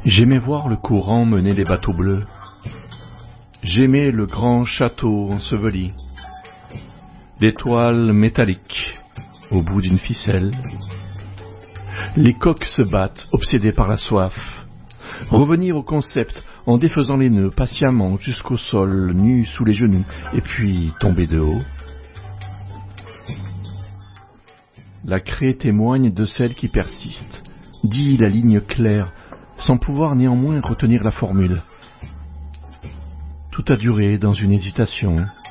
J'aimais voir le courant mener les bateaux bleus. J'aimais le grand château enseveli. L'étoile métallique au bout d'une ficelle. Les coqs se battent, obsédés par la soif. Revenir au concept en défaisant les nœuds patiemment jusqu'au sol, nus sous les genoux, et puis tomber de haut. La craie témoigne de celle qui persiste, dit la ligne claire, sans pouvoir néanmoins retenir la formule. Tout a duré dans une hésitation.